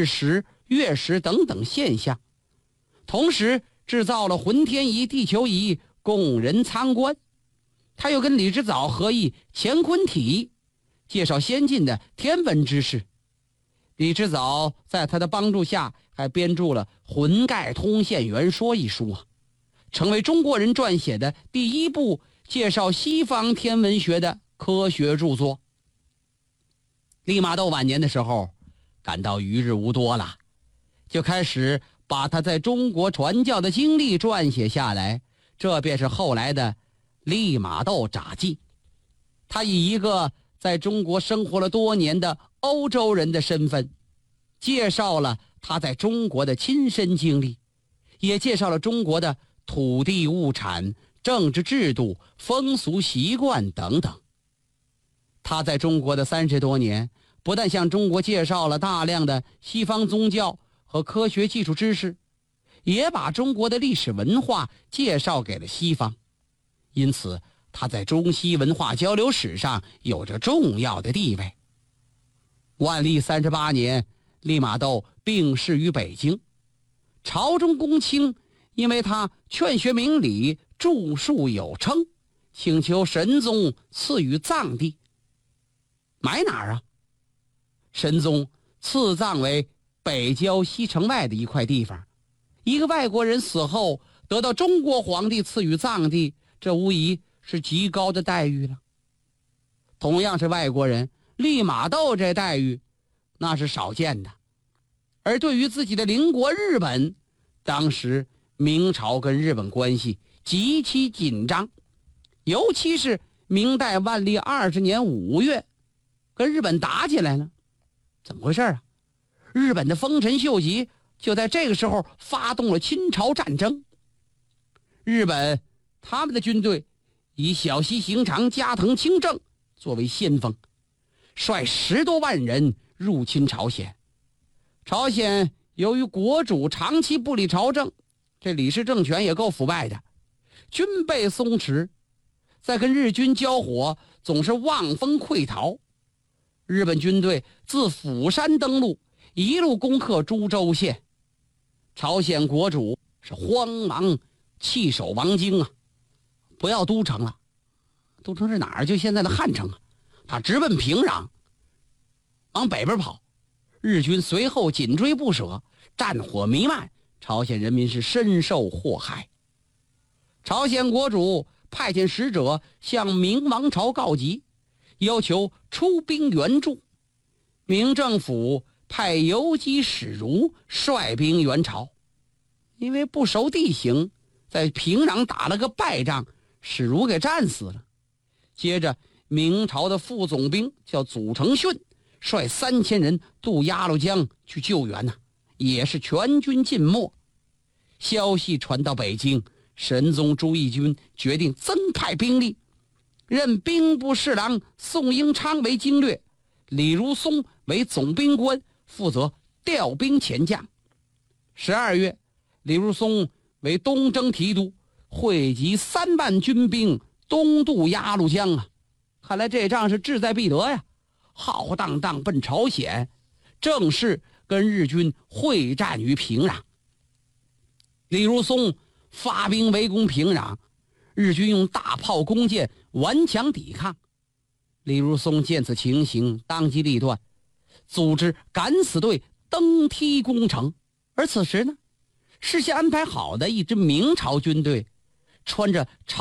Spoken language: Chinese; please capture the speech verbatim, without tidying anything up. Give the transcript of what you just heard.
日食、月食等等现象，同时制造了浑天仪、地球仪供人参观。他又跟李之藻合译《乾坤体》，介绍先进的天文知识。李之藻在他的帮助下还编著了《浑盖通现元说》一书啊，成为中国人撰写的第一部介绍西方天文学的科学著作。利玛窦晚年的时候感到余日无多了，就开始把他在中国传教的经历撰写下来，这便是后来的《利玛窦札记》。他以一个在中国生活了多年的欧洲人的身份，介绍了他在中国的亲身经历，也介绍了中国的土地物产、政治制度、风俗习惯等等。他在中国的三十多年，不但向中国介绍了大量的西方宗教和科学技术知识，也把中国的历史文化介绍给了西方。因此他在中西文化交流史上有着重要的地位。万历三十八年，利玛窦病逝于北京，朝中公卿因为他劝学明理、著述有称，请求神宗赐予葬地。埋哪儿啊？神宗赐葬为北郊西城外的一块地方。一个外国人死后得到中国皇帝赐予葬地，这无疑是极高的待遇了。同样是外国人，利玛窦这待遇那是少见的。而对于自己的邻国日本，当时明朝跟日本关系极其紧张，尤其是明代万历二十年五月跟日本打起来了。怎么回事啊？日本的丰臣秀吉就在这个时候发动了侵朝战争。日本他们的军队以小西行长、加藤清正作为先锋，率十多万人入侵朝鲜。朝鲜由于国主长期不理朝政，这李氏政权也够腐败的，军备松弛，在跟日军交火总是望风溃逃。日本军队自釜山登陆，一路攻克株洲县。朝鲜国主是慌忙弃守王京啊，不要都城了。都城是哪儿？就现在的汉城啊。他直奔平壤，往北边跑。日军随后紧追不舍，战火弥漫，朝鲜人民是深受祸害。朝鲜国主派遣使者向明王朝告急，要求出兵援助。明政府派游击史如率兵援朝，因为不熟地形，在平壤打了个败仗，史如给战死了。接着明朝的副总兵叫祖承训，率三千人渡鸭绿江去救援呢、啊，也是全军尽没。消息传到北京，神宗朱翊钧决定增派兵力，任兵部侍郎宋英昌为经略，李如松为总兵官，负责调兵遣将。十二月，李如松为东征提督，汇集三万军兵东渡鸭绿江啊！看来这仗是志在必得呀，浩荡荡奔朝鲜，正式跟日军会战于平壤。李如松发兵围攻平壤，日军用大炮弓箭顽强抵抗。李如松见此情形，当机立断，组织敢死队登梯攻城。而此时呢，事先安排好的一支明朝军队，穿着朝